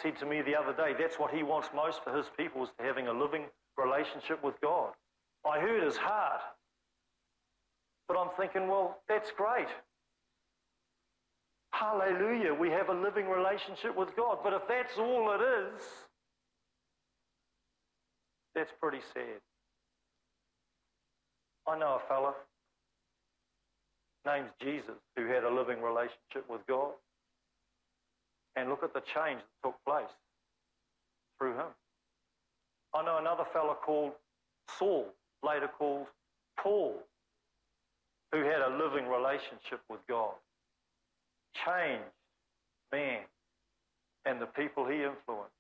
said to me the other day, that's what he wants most for his people, is having a living relationship with God. I heard his heart, but I'm thinking, well, that's great. Hallelujah, we have a living relationship with God. But if that's all it is, that's pretty sad. I know a fella, name's Jesus, who had a living relationship with God. And look at the change that took place through him. I know another fella called Saul, later called Paul, who had a living relationship with God. Changed man and the people he influenced.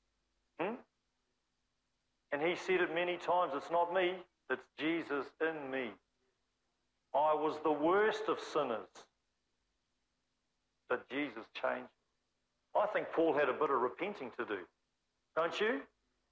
And he said it many times, it's not me, it's Jesus in me. I was the worst of sinners, but Jesus changed me. I think Paul had a bit of repenting to do, don't you?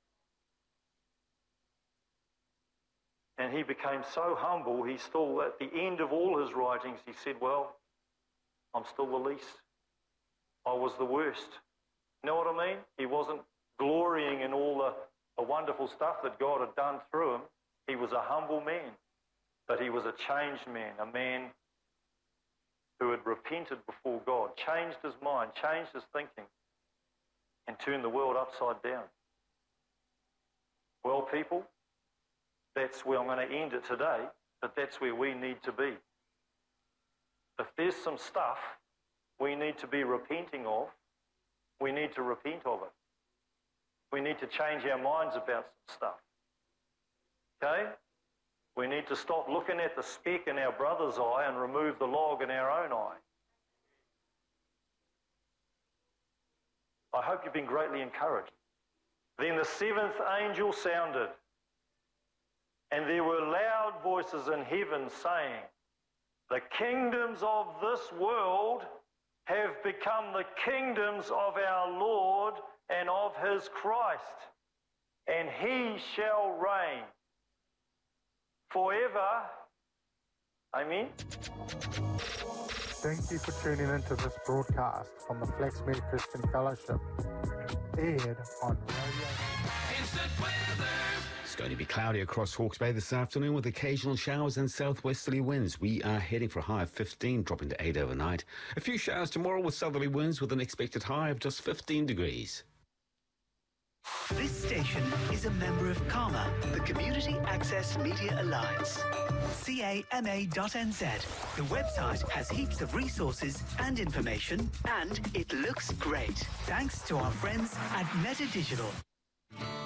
And he became so humble, he still, at the end of all his writings, he said, well, I'm still the least. I was the worst. You know what I mean? He wasn't glorying in all the wonderful stuff that God had done through him. He was a humble man, but he was a changed man, a man who had repented before God, changed his mind, changed his thinking, and turned the world upside down. Well, people, that's where I'm going to end it today, but that's where we need to be. If there's some stuff we need to be repenting of, we need to repent of it. We need to change our minds about some stuff. Okay? We need to stop looking at the speck in our brother's eye and remove the log in our own eye. I hope you've been greatly encouraged. Then the seventh angel sounded, and there were loud voices in heaven saying, the kingdoms of this world have become the kingdoms of our Lord and of his Christ, and he shall reign forever. Amen. Thank you for tuning into this broadcast from the Flaxmere Christian Fellowship, aired on Radio. Instant weather. It's going to be cloudy across Hawke's Bay this afternoon with occasional showers and southwesterly winds. We are heading for a high of 15, dropping to 8 overnight. A few showers tomorrow with southerly winds with an expected high of just 15 degrees. This station is a member of CAMA, the Community Access Media Alliance. CAMA.NZ. The website has heaps of resources and information, and it looks great. Thanks to our friends at Meta Digital.